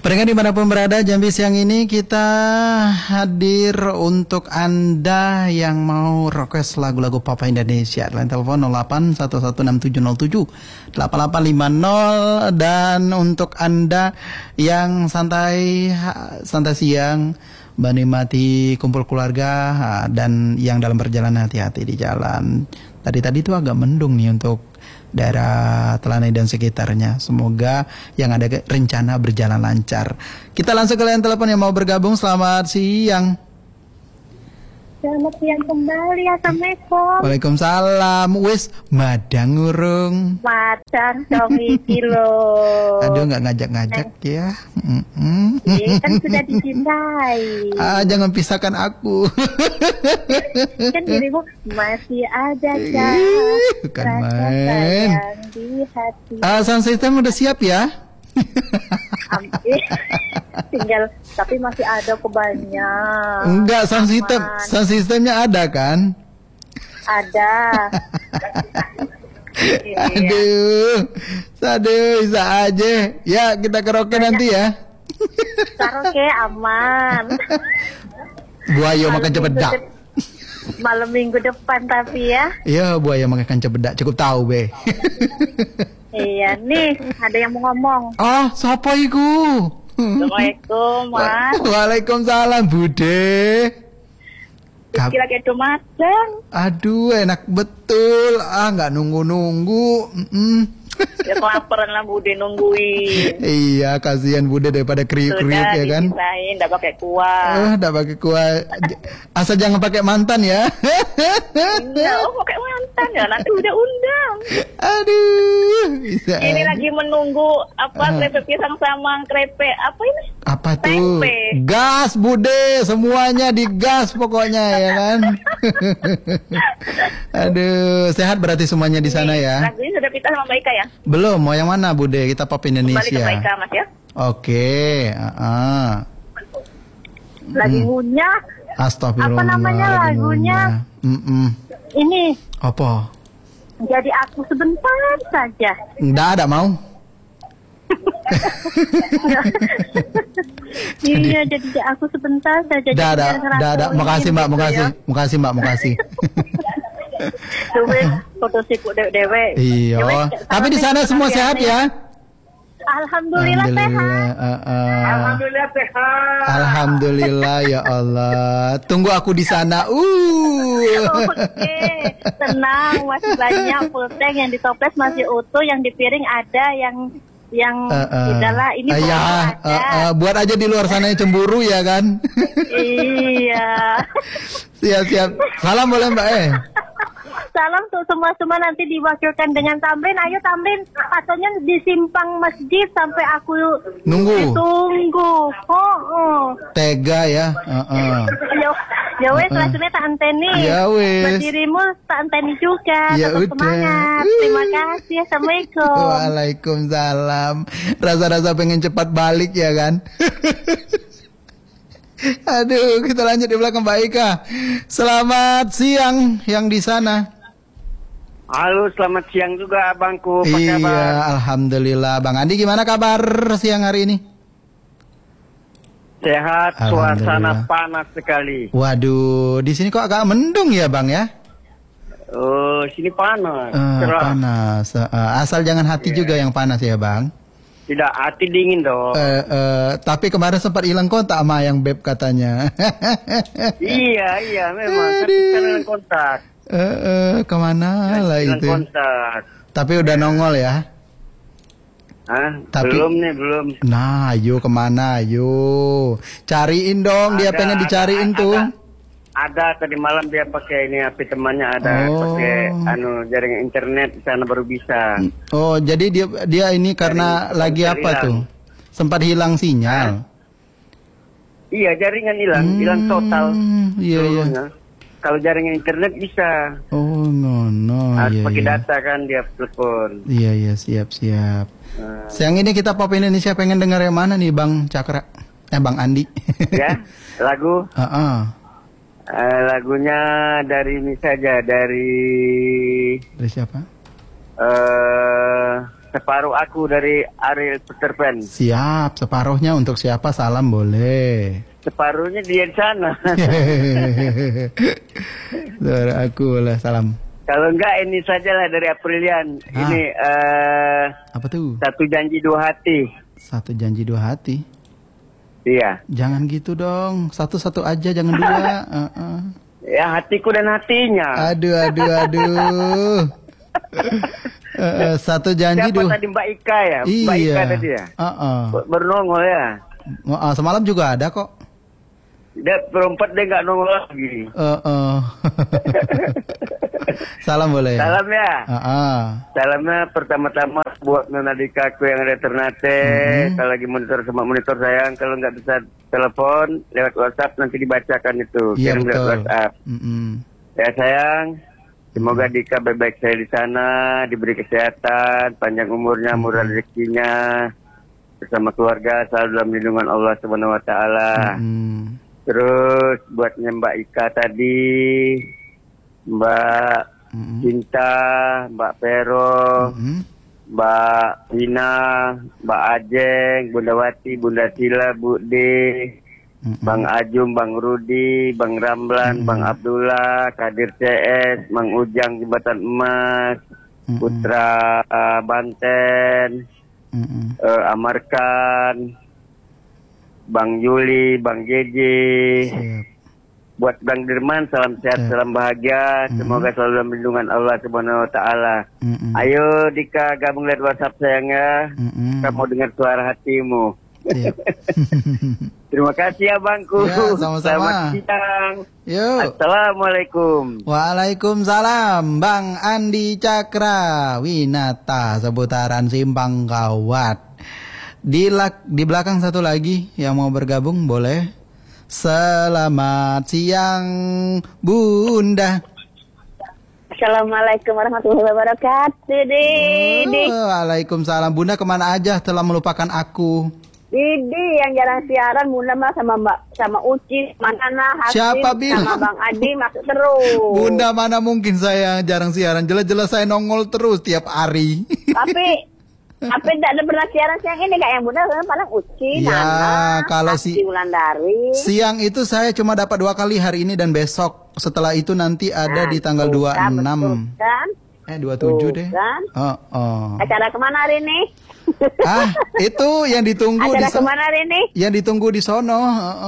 Pendengar dimanapun berada, Jambi siang ini kita hadir untuk Anda yang mau request lagu-lagu Papa Indonesia. Line telepon 081167078850. Dan untuk Anda yang santai siang, menikmati kumpul keluarga dan yang dalam perjalanan, hati-hati di jalan. Tadi itu agak mendung nih untuk daerah Telanai dan sekitarnya. Semoga yang ada rencana berjalan lancar. Kita langsung ke line telepon yang mau bergabung. Selamat siang. Selamat siang kembali. Assalamualaikum. Waalaikumsalam. Wis madang urung. Madang dong iki lho. Aduh, nggak ngajak-ngajak ya. Kan sudah dicintai. Jangan pisahkan aku. Kan dirimu masih ada kan. Bukan rasa main. sayang di hati. Sound system udah siap ya? Tinggal, tapi masih ada kebanyak. Enggak, sound systemnya ada kan? Ada. Aduh, bisa aja. Ya, kita karaoke nanti ya. Karaoke aman. Buaya makan cepedak. Malam minggu depan tapi ya. Iya, buaya makan cepedak. Cukup tahu, be. Iya, nih ada yang mau ngomong. Oh, siapa iku? Assalamualaikum, Mas. Waalaikumsalam, Bude. Kira kayak madang. Aduh, enak betul. Nggak nunggu-nunggu. Ya kelaparan lah Bude nungguin. Iya, kasihan Bude daripada kriuk-kriuk ya kan. Sudah enggak pakai kuah. Enggak pakai kuah. Asal jangan pakai mantan ya. Enggak, pakai mantan ya. Nanti udah undang. Aduh, bisa. Ini lagi menunggu krepek pisang sama krepek apa ini? Apa tuh? Tempe. Gas, Bude, semuanya digas pokoknya ya kan. Aduh, sehat berarti semuanya di sana ya. Lagu ini sudah kita sama Mbak Ika ya? Belum, mau yang mana Bude? Kita pop Indonesia. Kembali ke Mbak Ika, Mas ya. Oke, Lagi ngunyah. Astagfirullah. Apa namanya lagunya? Ini. Apa? Jadi aku sebentar saja. Nggak ada mau. Iya, jadi aku sebentar saja. Dah. Makasih Mbak, makasih. Coba foto sibuk dewe. Iya. Tapi di sana semua sehat ya? Alhamdulillah sehat. Alhamdulillah sehat. Alhamdulillah ya Allah. Tunggu aku di sana. Oke, tenang, masih banyak full tank yang di toples masih utuh, yang di piring ada, yang udahlah ini ada. Buat aja di luar sana yang cemburu ya kan? Iya. Siap. Salam boleh Mbak Salam untuk semua nanti diwakilkan dengan Tamrin. Ayo Tamrin, katanya di simpang masjid sampai aku ditunggu. Tega ya. Ya wes, langsungnya tak anteni. Ya wes. Buat dirimu tak anteni juga. Ya tetap semangat. Terima kasih. Assalamualaikum. Waalaikumsalam. Rasa-rasa pengen cepat balik ya kan? Aduh, kita lanjut di belakang Mbak Ika. Selamat siang yang di sana. Halo, selamat siang juga abangku. Apa kabar? Iya, alhamdulillah. Bang Andi gimana kabar siang hari ini? Sehat, suasana panas sekali. Waduh, di sini kok agak mendung ya Bang ya? Oh, sini panas. Panas. Asal jangan hati juga yang panas ya Bang. Tidak, hati dingin dong. Tapi kemarin sempat hilang kontak sama yang Beb katanya. Iya, memang. Kan kontak. Kemana lah itu? Kontak. Tapi udah nongol ya? Belum. Nah, ayo kemana? Ayo cariin dong. Dia pengen dicariin tuh. Ada tadi malam dia pakai ini HP temannya pakai jaringan internet di sana baru bisa. Oh, jadi dia ini karena lagi apa tuh? Sempat hilang sinyal. Iya, jaringan hilang total. Iya. Kalau jaringan internet bisa. Oh, no. Harus pakai data kan dia telepon. Iya, siap. Siang ini kita pop Indonesia pengen dengar yang mana nih Bang Cakra? Bang Andi. Ya, lagu. Lagunya dari ini saja, dari siapa? separuh aku dari Ariel Peter Pan. Siap, separuhnya untuk siapa? Salam boleh. Separuhnya dia di sana. Saudara aku boleh salam. Kalau enggak ini sajalah dari Aprilian. Ini apa tuh? Satu Janji Dua Hati. Satu Janji Dua Hati. Iya. Jangan gitu dong. Satu-satu aja, jangan dua. Ya, hatiku dan hatinya. Aduh. Satu janji Siapa tadi Mbak Ika ya? Iya. Mbak Ika tadi ya? Baru nongol ya? Semalam juga ada kok. Dia perempat dia nggak nongol lagi. Salam boleh. Salam ya. Salamnya pertama-tama buat Nona Dikaku yang ada Ternate. Kalau lagi monitor sama monitor sayang, kalau nggak bisa telepon lewat WhatsApp nanti dibacakan itu. Iya, kirim betul. lewat WhatsApp. Ya sayang. Semoga Dika baik-baik saya di sana, diberi kesehatan, panjang umurnya, murah rezekinya, bersama keluarga selalu dalam lindungan Allah Subhanahu Wa Taala. Terus buatnya Mbak Ika tadi, Mbak Cinta, Mbak Vero, Mbak Hina, Mbak Ajeng, Bunda Wati, Bunda Sila, Bu D, Bang Ajum, Bang Rudi, Bang Ramlan, Bang Abdullah, Kadir CS, Mang Ujang Jembatan Emas, Putra Banten, Amarkan, Bang Yuli, Bang Jeje, buat Bang Dirman, salam sehat, salam bahagia, semoga selalu dalam lindungan Allah Subhanahu Wa Taala. Ayo Dika gabung lihat WhatsApp sayangnya, kamu dengar suara hatimu. Terima kasih abangku. Ya, sama-sama. Selamat siang. Yuk. Assalamualaikum. Waalaikumsalam, Bang Andi Cakra Winata, seputaran Simpang Kawat. Di belakang satu lagi yang mau bergabung boleh. Selamat siang Bunda. Assalamualaikum warahmatullahi wabarakatuh. Waalaikumsalam. Bunda kemana aja setelah melupakan aku? Didi yang jarang siaran, Bunda mah sama Uci, Manana, Hasim, Siapa bilang? sama Bang Adi masuk terus. Bunda mana mungkin saya jarang siaran, jelas-jelas saya nongol terus tiap hari. Tapi tidak ada pernah siaran siang ini kayak yang Bunda paling Uci, ya, Nana, kalau Wulandari. Siang itu saya cuma dapat 2 kali, hari ini dan besok. Setelah itu nanti ada di tanggal 26. Kan? 27 deh. Kan? Acara kemana hari ini? Itu yang ditunggu acara kemana hari ini? Yang ditunggu di sono.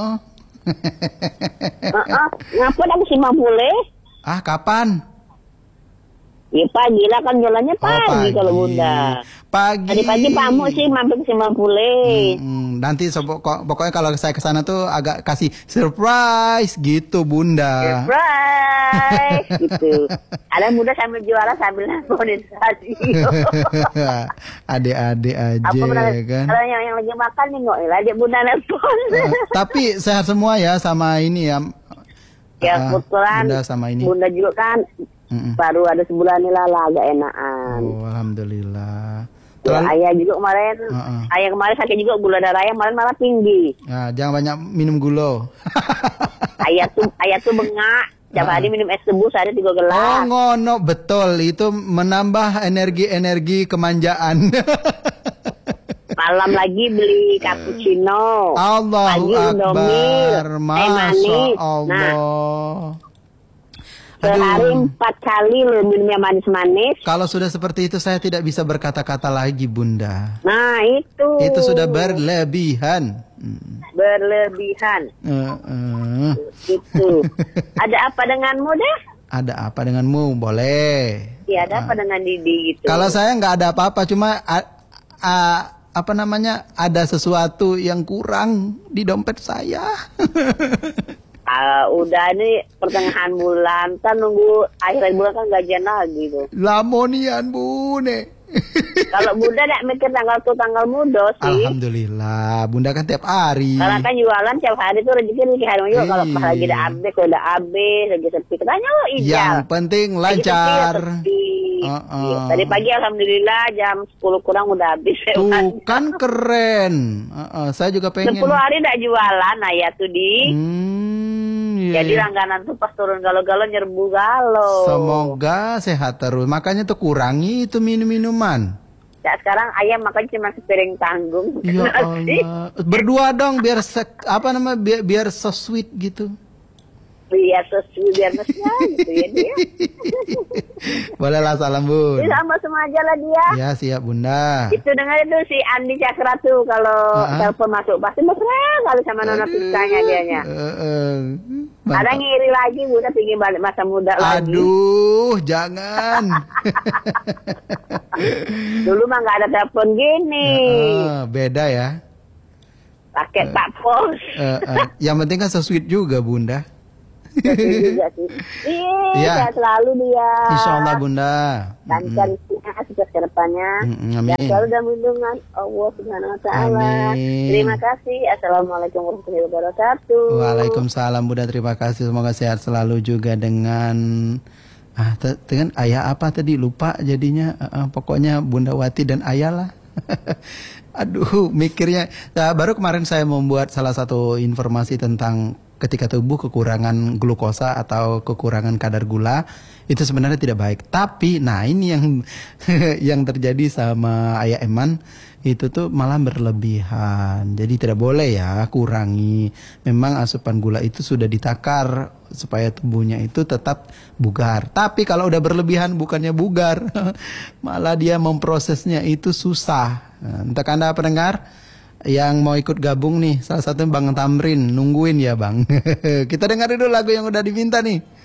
Ngapa aku sih boleh? Kapan? Ya pagi lah, kan jalannya pagi kalau Bunda. Pagi. Tadi pagi Pamu sih mampir ke Simpangpule. Nanti pokoknya kalau saya ke sana tuh agak kasih surprise gitu Bunda. Surprise gitu. Ada Bunda sambil jualan sambil nelfonin radio. Adik-adik aja kan. Kalau yang lagi makan nih nggak adik Bunda nelfon. Tapi sehat semua ya sama ini ya. Ya kebetulan Bunda sama ini. Bunda juga kan baru ada sebulan ini lah agak enakan. Alhamdulillah. Ayah juga kemarin, ayah kemarin sakit juga, gula darah ayah kemarin malah tinggi. Nah, jangan banyak minum gula. ayah tuh bengak, tiap hari minum es tebu sehari 3 gelas. Ngono, betul, itu menambah energi kemanjaan. Malam lagi beli cappuccino. Allahu Akbar, Masya Allah. Sehari 4 kali lo minumnya manis-manis. Kalau sudah seperti itu saya tidak bisa berkata-kata lagi Bunda. Nah itu. Itu sudah berlebihan. Berlebihan. Itu. Ada apa denganmu deh? Ada apa denganmu? Boleh. Iya, ada apa dengan Didi gitu. Kalau saya nggak ada apa-apa, cuma apa namanya, ada sesuatu yang kurang di dompet saya. Udah ini pertengahan bulan, kan nunggu akhir bulan kan gajian lagi tuh. Lamonian Bune. Kalau Bunda tidak mikir tanggal muda sih. Alhamdulillah, Bunda kan tiap hari. Karena kan jualan tiap hari tuh rezeki hari juga. Kalau pas lagi ada habis, kalau udah habis, lagi sepi, katanya lo ijal. Yang penting lancar. Tadi pagi alhamdulillah jam 10 kurang udah habis. Tuh kan keren. Saya juga pengen. 10 hari tidak jualan, ya tuh di. Jadi Iya. langganan tuh pas turun galo-galo nyerbu galo. Semoga sehat terus. Makanya tuh kurangi itu minum-minuman. Ya, sekarang ayam makan cuma sepiring tanggung. Ya Allah. Berdua dong biar biar so sweet gitu. Biar sesuai, biar mesra gitu ya dia. Bolehlah salam Bun. Sama semua aja lah dia. Ya siap Bunda. Itu dengar itu si Andi Cakra tuh kalau telepon masuk pasti mesra kalau sama Nona Siskanya dianya. Ada ngiri lagi Bunda pingin balik masa muda lagi. Aduh jangan. Dulu mah nggak ada telepon gini. Beda ya. Pakai tak pos. Yang penting kan so sweet juga Bunda. Juga sih. Iya, selalu dia. Insya Allah Bunda. Lancar sukses ke depannya. Amin. Dan selalu dalam lindungan Allah Subhanahu Wa Taala. Terima kasih. Assalamualaikum warahmatullahi wabarakatuh. Waalaikumsalam Bunda, terima kasih. Semoga sehat selalu juga dengan dengan ayah apa tadi lupa jadinya. Pokoknya Bunda Wati dan ayah lah. Aduh mikirnya. Baru kemarin saya membuat salah satu informasi tentang ketika tubuh kekurangan glukosa atau kekurangan kadar gula itu sebenarnya tidak baik. Tapi nah ini yang yang terjadi sama Ayah Eman itu tuh malah berlebihan. Jadi tidak boleh ya, kurangi. Memang asupan gula itu sudah ditakar supaya tubuhnya itu tetap bugar. Tapi kalau udah berlebihan bukannya bugar, malah dia memprosesnya itu susah. Nah, untuk Anda pendengar yang mau ikut gabung nih, salah satunya Bang Tamrin, nungguin ya Bang. Kita dengar dulu lagu yang udah diminta nih.